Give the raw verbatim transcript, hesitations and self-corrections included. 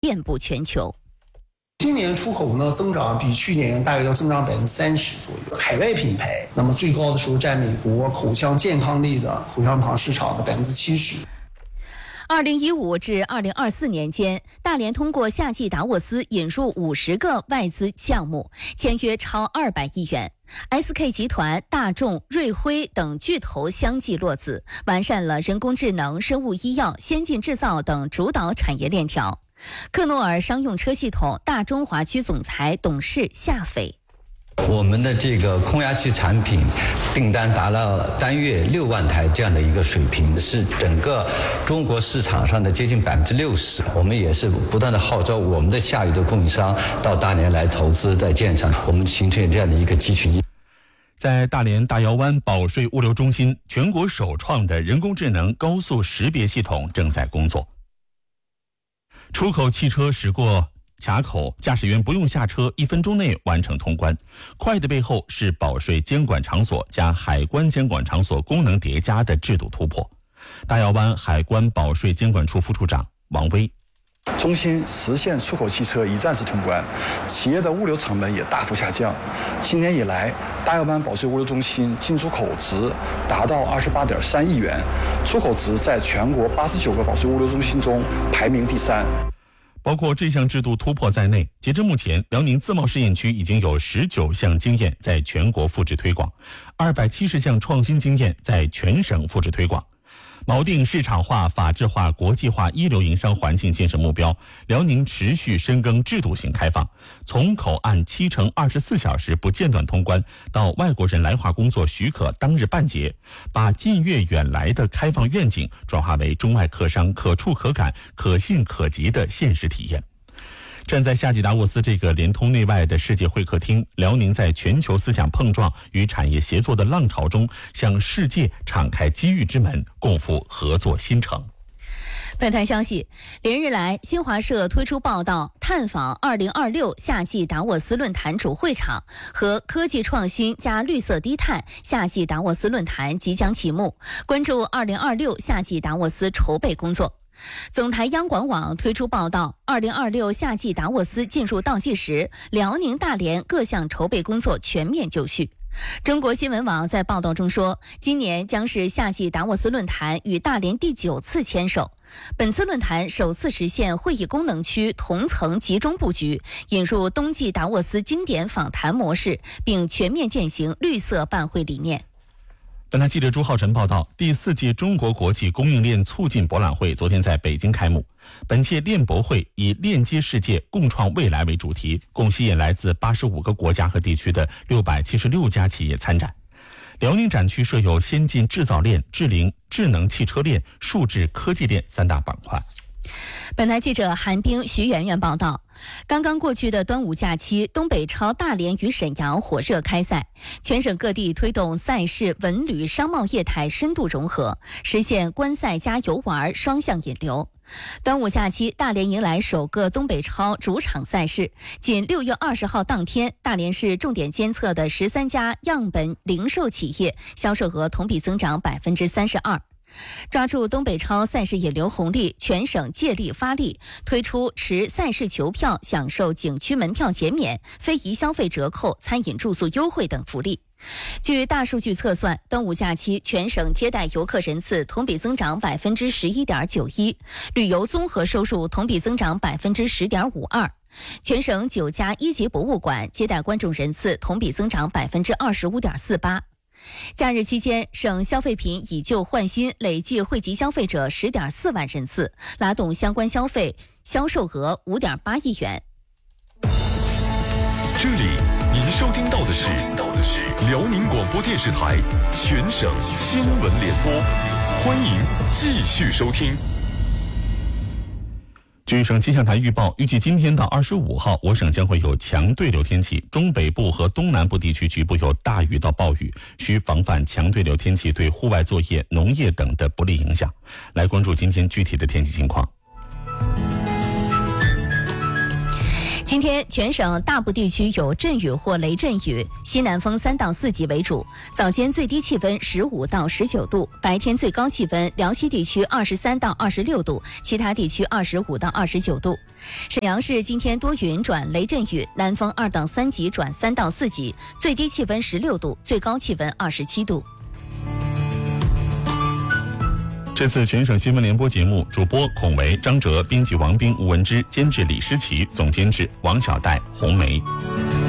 遍布全球。 今年出口呢增长比去年大概要增长百分之三十左右，海外品牌那么最高的时候占美国口腔健康类的口香糖市场的百分之七十。 二零一五至二零二四年间，大连通过夏季达沃斯引入五十个外资项目，签约超二百亿元。S K 集团、大众、瑞辉等巨头相继落子，完善了人工智能、生物医药、先进制造等主导产业链条。克诺尔商用车系统大中华区总裁董事夏斐。 我们的这个空压器产品订单达到单月六万台这样的一个水平，是整个中国市场上的接近百分之六十。我们也是不断的号召我们的下游的供应商到大连来投资，在建厂，我们形成这样的一个集群。 在大连大窑湾保税物流中心，全国首创的人工智能高速识别系统正在工作。出口汽车驶过卡口，驾驶员不用下车，一分钟内完成通关。快的背后是保税监管场所加海关监管场所功能叠加的制度突破。大窑湾海关保税监管处副处长王威。 中心实现出口汽车一站式通关，企业的物流成本也大幅下降。今年以来，大窑湾保税物流中心进出口值达到二十八点三亿元，出口值在全国八十九个保税物流中心中排名第三。 包括这项制度突破在内，截至目前，辽宁自贸试验区已经有十九项经验在全国复制推广，二百七十项创新经验在全省复制推广。锚定市场化、法治化、国际化一流营商环境建设目标，辽宁持续深耕制度性开放，从口岸七乘二十四小时不间断通关，到外国人来华工作许可当日办结，把近越远来的开放愿景转化为中外客商可触可感、可信可及的现实体验。站在夏季达沃斯这个连通内外的世界会客厅，辽宁在全球思想碰撞与产业协作的浪潮中，向世界敞开机遇之门，共赴合作新城。 本台消息，连日来，新华社推出报道，探访二零二六夏季达沃斯论坛主会场和科技创新加绿色低碳夏季达沃斯论坛即将启幕，关注二零二六夏季达沃斯筹备工作。总台央广网推出报道，二零二六夏季达沃斯进入倒计时，辽宁大连各项筹备工作全面就绪。中国新闻网在报道中说，今年将是夏季达沃斯论坛与大连第九次牵手。本次论坛首次实现会议功能区同层集中布局，引入冬季达沃斯经典访谈模式，并全面践行绿色办会理念。 本台记者朱浩晨报道，第四届中国国际供应链促进博览会昨天在北京开幕。本届链博会以链接世界、共创未来为主题，共吸引来自八十五个国家和地区的六百七十六家企业参展。辽宁展区设有先进制造链、智能智能汽车链、数字科技链三大板块。 本台记者韩冰、徐媛媛报道，刚刚过去的端午假期，东北超大连与沈阳火热开赛，全省各地推动赛事文旅商贸业态深度融合，实现观赛加游玩双向引流。端午假期，大连迎来首个东北超主场赛事。仅六月二十号当天，大连市重点监测的十三家样本零售企业销售额同比增长百分之三十二。抓住东北超赛事引流红利，全省借力发力，推出持赛事球票享受景区门票减免、非遗消费折扣、餐饮住宿优惠等福利。据大数据测算，端午假期全省接待游客人次同比增长百分之十一点九一，旅游综合收入同比增长百分之十点五二。全省九家一级博物馆接待观众人次同比增长百分之二十五点四八。假日期间，省消费品以旧换新累计惠及消费者十点四万人次，拉动相关消费销售额五点八亿元。 这里您收听到的是辽宁广播电视台全省新闻联播，欢迎继续收听。 据省气象台预报，预计今天到二十五号，我省将会有强对流天气，中北部和东南部地区局部有大雨到暴雨，需防范强对流天气对户外作业、农业等的不利影响。来关注今天具体的天气情况。 今天全省大部地区有阵雨或雷阵雨，西南风三到四级为主。早间最低气温十五到十九度，白天最高气温辽西地区二十三到二十六度，其他地区二十五到二十九度。沈阳市今天多云转雷阵雨，南风二到三级转三到四级，最低气温十六度，最高气温二十七度。 这次全省新闻联播节目，主播孔维、张哲，编辑王斌、吴文之，监制李诗琪，总监制王小戴、红梅。